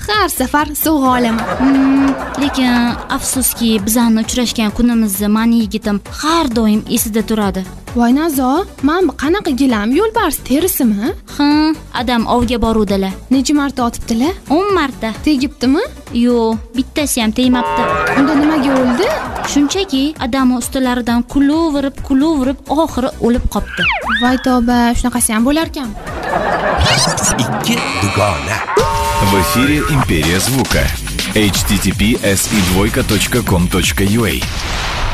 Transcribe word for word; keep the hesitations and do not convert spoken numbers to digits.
har safar sovg'a olaman. Hmm, lekin afsuski bizlarni uchrashgan kunimizni mani yigitim har doim esida turadi. Voy Nazo, men bu qanaqa gilam yo'lbars terisimi? Ha, adam ovga boruvdilar. Necha marta otibdilar? o'n marta. Tegibdimi? Yo'q, bittasi ham tegmabdi. Unda nimaga o'ldi? Shunchaki adamni ustilaridan kulaverib, kulaverib oxiri o'lib qopti. Voy tavba, shunaqasi ham bo'lar ekan. Ikki dugona. В эфире Империя звука. эйч ти ти пи эс и двойка точка ком точка ю а